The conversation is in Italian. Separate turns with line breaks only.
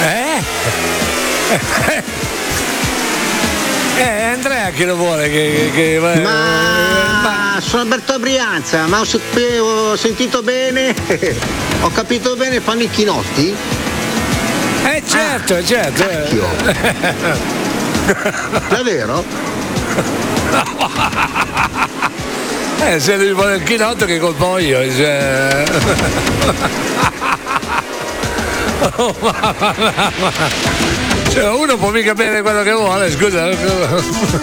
Andrea che lo vuole
ma sono Alberto Brianza, ma ho sentito bene, ho capito bene, fanno i chinotti?
Certo.
Cacchio. Davvero?
Se lui vuole il chinotto che colpa ho io, Oh, mamma. Cioè, uno può mica bere quello che vuole, scusa.